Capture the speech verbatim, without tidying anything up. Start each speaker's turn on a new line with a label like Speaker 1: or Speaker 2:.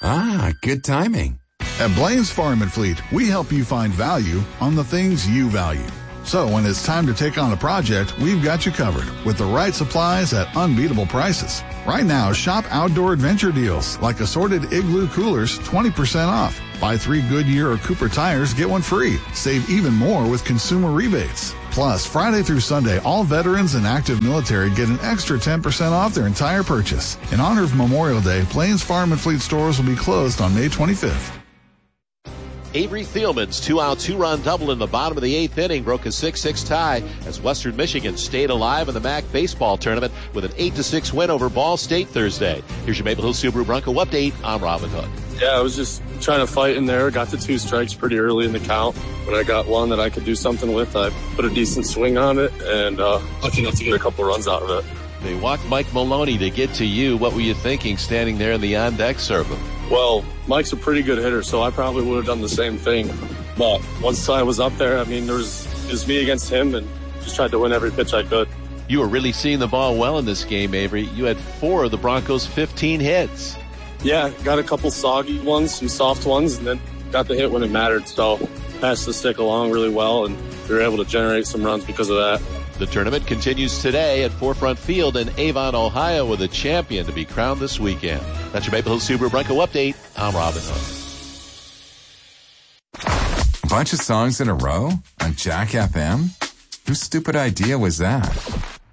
Speaker 1: Ah, good timing.
Speaker 2: At Blaine's Farm and Fleet, we help you find value on the things you value. So when it's time to take on a project, we've got you covered with the right supplies at unbeatable prices. Right now, shop outdoor adventure deals like assorted Igloo coolers, twenty percent off. Buy three Goodyear or Cooper tires, get one free. Save even more with consumer rebates. Plus, Friday through Sunday, all veterans and active military get an extra ten percent off their entire purchase. In honor of Memorial Day, Blaine's Farm and Fleet stores will be closed on May twenty-fifth.
Speaker 3: Avery Thielman's two-out, two-run double in the bottom of the eighth inning broke a six six tie as Western Michigan stayed alive in the M A C baseball tournament with an eight to six win over Ball State Thursday. Here's your Maple Hill Subaru Bronco update. I'm Robin Hood.
Speaker 4: Yeah, I was just trying to fight in there. Got the two strikes pretty early in the count. When I got one that I could do something with, I put a decent swing on it and uh, lucky enough to get a couple runs out of it.
Speaker 3: They walked Mike Maloney to get to you. What were you thinking standing there in the on-deck circle?
Speaker 4: Well, Mike's a pretty good hitter, so I probably would have done the same thing. But once I was up there, I mean, there was, it was me against him, and just tried to win every pitch I could.
Speaker 3: You were really seeing the ball well in this game, Avery. You had four of the Broncos' fifteen hits.
Speaker 4: Yeah, got a couple soggy ones, some soft ones, and then got the hit when it mattered. So passed the stick along really well, and we were able to generate some runs because of that.
Speaker 3: The tournament continues today at Forefront Field in Avon, Ohio, with a champion to be crowned this weekend. That's your Maple Hill Subaru Bronco update. I'm Robin Hood.
Speaker 1: A bunch of songs in a row on Jack F M? Whose stupid idea was that?